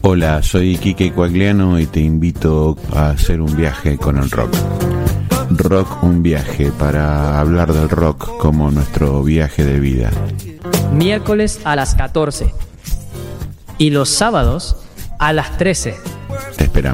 Hola, soy Quique Coagliano y te invito a hacer un viaje con el rock. Rock un viaje, para hablar del rock como nuestro viaje de vida. Miércoles a las 14 y los sábados a las 13. Te esperamos.